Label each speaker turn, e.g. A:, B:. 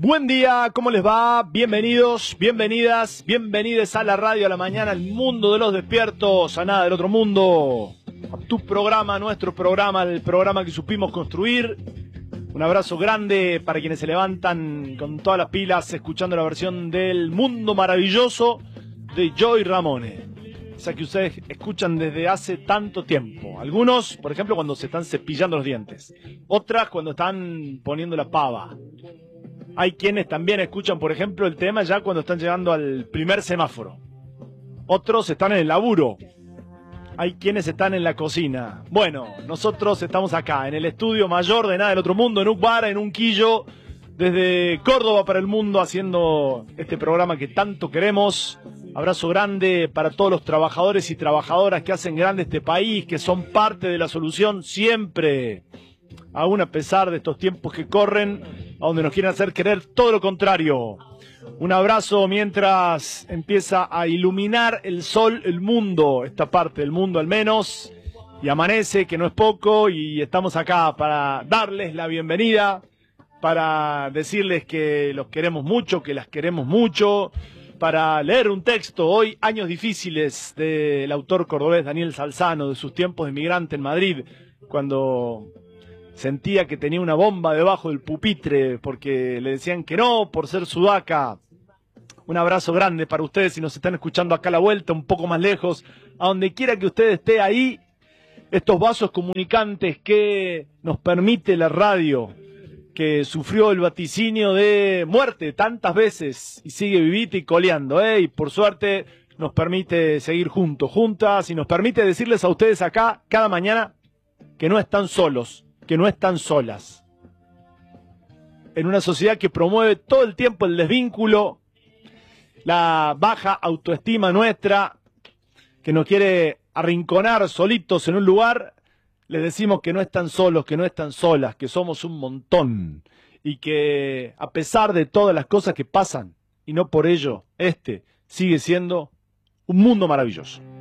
A: Buen día, ¿cómo les va? Bienvenidos, bienvenidas, bienvenides a la radio, a la mañana, al mundo de los despiertos, a nada del otro mundo, a tu programa, a nuestro programa, el programa que supimos construir. Un abrazo grande para quienes se levantan con todas las pilas escuchando la versión del Mundo Maravilloso de Joey Ramone. Esa que ustedes escuchan desde hace tanto tiempo. Algunos, por ejemplo, cuando se están cepillando los dientes. Otras cuando están poniendo la pava. Hay quienes también escuchan, por ejemplo, el tema ya cuando están llegando al primer semáforo. Otros están en el laburo. Hay quienes están en la cocina. Bueno, nosotros estamos acá, en el estudio mayor de Nada del Otro Mundo, en Ucbara, en Unquillo, desde Córdoba para el mundo, haciendo este programa que tanto queremos. Abrazo grande para todos los trabajadores y trabajadoras que hacen grande este país, que son parte de la solución siempre. Aún a pesar de estos tiempos que corren, a donde nos quieren hacer creer todo lo contrario. Un abrazo mientras empieza a iluminar el sol, el mundo, esta parte del mundo al menos, y amanece, que no es poco, y estamos acá para darles la bienvenida, para decirles que los queremos mucho, que las queremos mucho, para leer un texto, hoy Años Difíciles, del autor cordobés Daniel Salzano, de sus tiempos de migrante en Madrid, cuando sentía que tenía una bomba debajo del pupitre porque le decían que no por ser sudaca. Un abrazo grande para ustedes si nos están escuchando acá a la vuelta, un poco más lejos, a donde quiera que usted esté ahí. Estos vasos comunicantes que nos permite la radio, que sufrió el vaticinio de muerte tantas veces y sigue vivita y coleando, y por suerte nos permite seguir juntos, juntas, y nos permite decirles a ustedes acá cada mañana que no están solos, que no están solas. En una sociedad que promueve todo el tiempo el desvínculo, la baja autoestima nuestra, que nos quiere arrinconar solitos en un lugar, les decimos que no están solos, que no están solas, que somos un montón y que a pesar de todas las cosas que pasan, y no por ello, este sigue siendo un mundo maravilloso.